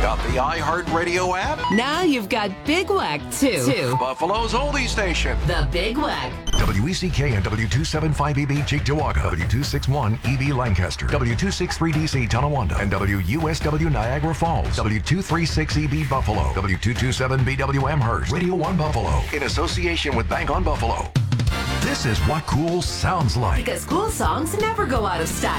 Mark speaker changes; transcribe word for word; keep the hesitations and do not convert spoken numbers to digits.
Speaker 1: Got the iHeartRadio app?
Speaker 2: Now you've got Big Wack, too. too.
Speaker 1: Buffalo's oldie station.
Speaker 2: The Big Wack.
Speaker 3: W E C K and W two seventy-five E B Cheektowaga, W two sixty-one E B Lancaster, W two sixty-three D C Tonawanda, and W U S W Niagara Falls, W two thirty-six E B Buffalo, W two twenty-seven B W Amherst, Radio one Buffalo, in association with Bank on Buffalo. This is what cool sounds like.
Speaker 2: Because cool songs never go out of style.